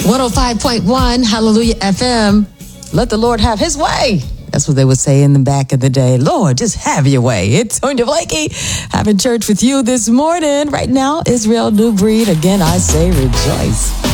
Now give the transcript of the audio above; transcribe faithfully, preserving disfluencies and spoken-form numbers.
one oh five point one, Hallelujah F M. Let the Lord have his way. That's what they would say in the back of the day. Lord, just have your way. It's Tonya Blakey having church with you this morning. Right now, Israel New Breed. Again, I say rejoice.